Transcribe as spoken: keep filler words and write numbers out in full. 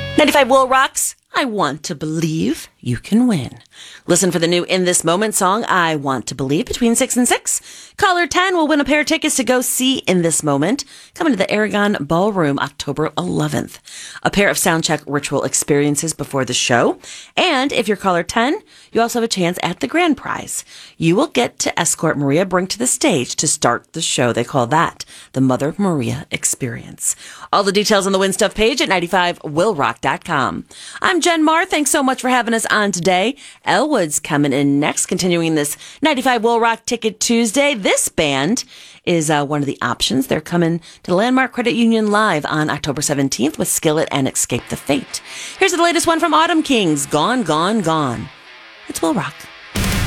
ninety-five Will Rocks, I Want to Believe You Can Win. Listen for the new In This Moment song, I Want to Believe, between six and six. Caller ten will win a pair of tickets to go see In This Moment, coming to the Aragon Ballroom October eleventh. A pair of soundcheck ritual experiences before the show. And if you're caller ten, you also have a chance at the grand prize. You will get to escort Maria Brink to the stage to start the show. They call that the Mother Maria Experience. All the details on the Win Stuff page at ninety-five will rock dot com. I'm Jen Marr. Thanks so much for having us on today. Elwood's coming in next, continuing this ninety-five Will Rock Ticket Tuesday. This band is uh, one of the options. They're coming to the Landmark Credit Union live on October seventeenth with Skillet and Escape the Fate. Here's the latest one from Autumn Kings, Gone, Gone, Gone. It's Will Rock.